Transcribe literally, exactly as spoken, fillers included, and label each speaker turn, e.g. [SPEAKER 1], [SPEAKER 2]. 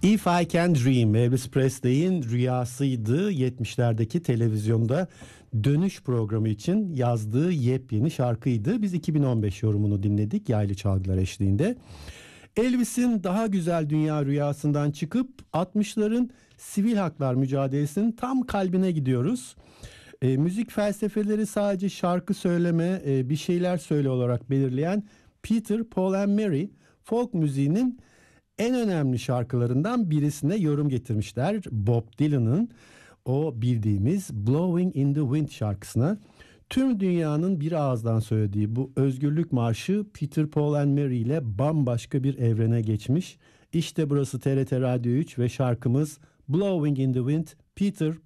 [SPEAKER 1] If I Can Dream, Elvis Presley'in rüyasıydı. yetmişlerdeki televizyonda dönüş programı için yazdığı yepyeni şarkıydı. Biz iki bin on beş yorumunu dinledik yaylı çalgılar eşliğinde. Elvis'in daha güzel dünya rüyasından çıkıp altmışların sivil haklar mücadelesinin tam kalbine gidiyoruz. E, müzik felsefeleri sadece şarkı söyleme, e, bir şeyler söyle olarak belirleyen Peter, Paul and Mary, folk müziğinin en önemli şarkılarından birisine yorum getirmişler. Bob Dylan'ın o bildiğimiz Blowing in the Wind şarkısına. Tüm dünyanın bir ağızdan söylediği bu özgürlük marşı Peter, Paul and Mary ile bambaşka bir evrene geçmiş. İşte burası T R T Radyo üç ve şarkımız Blowing in the Wind, Peter,